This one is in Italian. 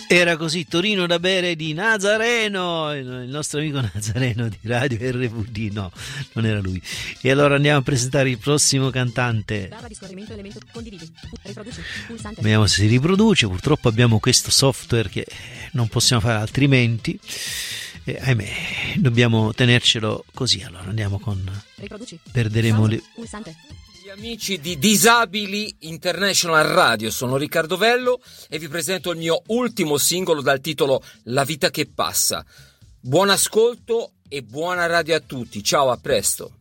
Era così Torino da bere di Nazareno, il nostro amico Nazareno di Radio RVD. No, non era lui. E allora andiamo a presentare il prossimo cantante. Barra di scorrimento, elemento, condividi, riproduci, pulsante. Vediamo se si riproduce. Purtroppo abbiamo questo software che non possiamo fare altrimenti. Ahimè, dobbiamo tenercelo così. Allora andiamo con Riproduci. Perderemo le... Pulsante. Amici di Disabili International Radio, sono Riccardo Vello e vi presento il mio ultimo singolo dal titolo La vita che passa. Buon ascolto e buona radio a tutti, ciao, a presto.